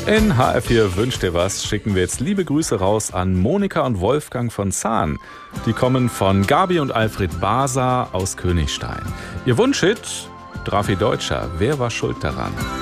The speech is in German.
In HR4 wünscht dir was, schicken wir jetzt liebe Grüße raus an Monika und Wolfgang von Zahn. Die kommen von Gabi und Alfred Basa aus Königstein. Ihr Wunschhit, Drafi Deutscher, wer war schuld daran?